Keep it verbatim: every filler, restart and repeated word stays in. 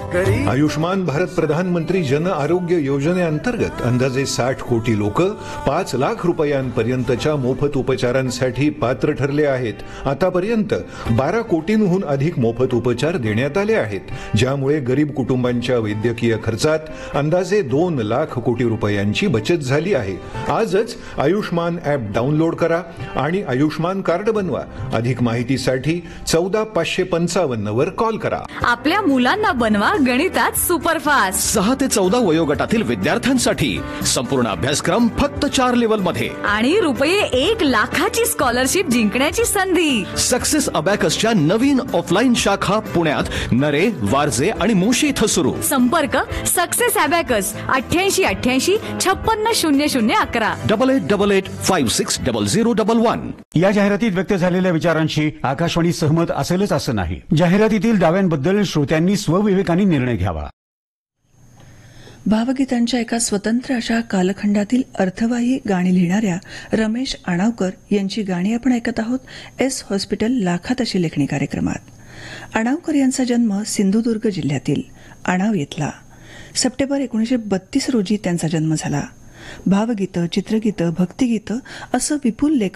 आयुष्मान भारत प्रधानमंत्री जन आरोग्य योजनेअंतर्गत अंदाजे साठ कोटी लोक पाच लाख रुपयांपर्यंतच्या मोफत उपचारांसाठी पात्र ठरले आहेत. आतापर्यंत बारा कोटींहून अधिक मोफत उपचार देण्यात आले आहेत, ज्यामुळे गरीब कुटुंबांच्या वैद्यकीय खर्चात अंदाजे दोन लाख कोटी रुपयांची बचत झाली आहे. आजच आयुष्मान ॲप डाउनलोड करा आणि आयुष्मान कार्ड बनवा. अधिक माहितीसाठी चौदा पाचशे पंचावन्न वर कॉल करा. आपल्या मुलांना बनवा गणितात सुपरफास्ट. सहा ते चौदा वयोगटातील विद्यार्थ्यांसाठी संपूर्ण अभ्यासक्रम फक्त चार लेवल मध्ये आणि रुपये एक लाखाची स्कॉलरशिप जिंकण्याची संधी. सक्सेस अबॅकसच्या नवीन ऑफलाईन शाखा पुण्यात नरे, वारजे आणि मुशी इथं सुरू. संपर्क सक्सेस अबॅकस अठ्ठ्याऐंशी अठ्ठ्याऐंशी छप्पन्न शून्य शून्य अकरा double eight double eight five six double zero double one. या जाहिरातीत व्यक्त झालेल्या विचारांशी आकाशवाणी सहमत असेलच असं नाही. जाहिरातीतील दाव्यांबद्दल श्रोत्यांनी स्वविवेकाने निर्णय घ्यावा. भावगीतांच्या एका स्वतंत्र अशा कालखंडातील अर्थवाही गाणी लिहिणाऱ्या रमेश आणावकर यांची गाणी आपण ऐकत आहोत एस हॉस्पिटल लाखात अशी लेखणी कार्यक्रमात. आणावकर यांचा जन्म सिंधुदुर्ग जिल्ह्यातील आणाव येथला. सप्टेंबर एकोणीसशे बत्तीस रोजी त्यांचा जन्म झाला. भावगीतं, चित्रगीतं, भक्तिगीतं असं विपुल लेखन